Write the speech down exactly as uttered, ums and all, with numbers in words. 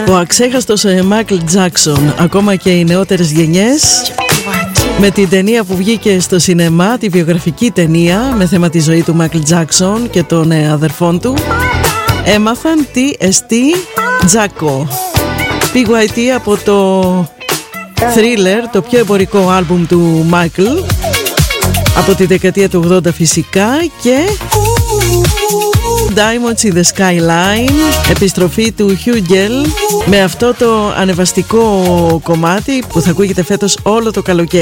Ο αξέχαστος Μάικλ Τζάκσον, ακόμα και οι νεότερες γενιές, με την ταινία που βγήκε στο σινεμά, τη βιογραφική ταινία με θέμα τη ζωή του Μάικλ Τζάκσον και των αδερφών του, έμαθαν τι εστί Τζάκο. πι γουάι τι από το Thriller, το πιο εμπορικό άλμπουμ του Μάικλ από τη δεκαετία του ογδόντα φυσικά, και Diamonds in the Skyline, επιστροφή του Hugel με αυτό το ανεβαστικό κομμάτι που θα ακούγεται φέτος όλο το καλοκαίρι.